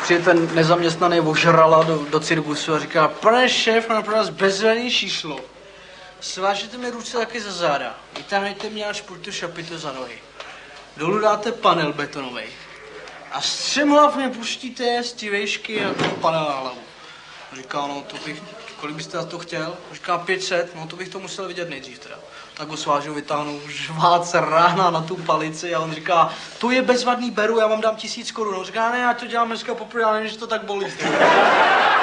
přijde ten nezaměstnaný ožrala do cirkusu a říká, pane šéf, mám pro vás bezvadný číslo. Svážete mi ruce taky za záda. Vytáhněte mě až po tu šapitu za nohy. Dolů dáte panel betonový. A střemhlav mě pustíte z té vejšky a ten panel na hlavu. Říká, no to bych, kolik byste za to chtěl? Říká 500, no to bych to musel vidět nejdřív teda. Tak ho svážu, vytáhnu žvát rána na tu palici a on říká, to je bezvadný, beru, já vám dám 1000 korun. On říká, ne, já to dělám dneska poprvé, ale že to tak bolí.